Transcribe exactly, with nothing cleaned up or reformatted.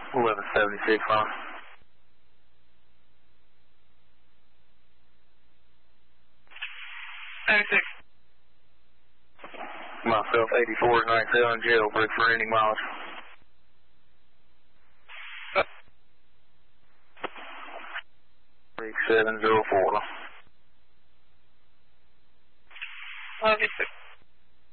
eleven seventy-six on. seventy-six. Myself, eighty-four ninety-seven, jailbreak for any miles. three seven zero four. seventy-six.